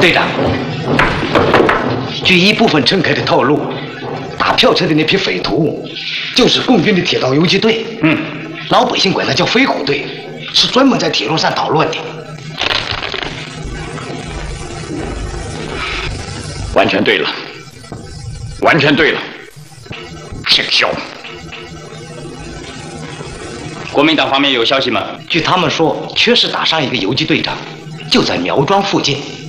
队长，据一部分乘客的透露，打票车的那批匪徒就是共军的铁道游击队。老百姓管它叫飞虎队，是专门在铁路上捣乱的。 完全对了，完全对了，姓肖。国民党方面有消息吗？ 据他们说，确实打伤一个游击队长，就在苗庄附近。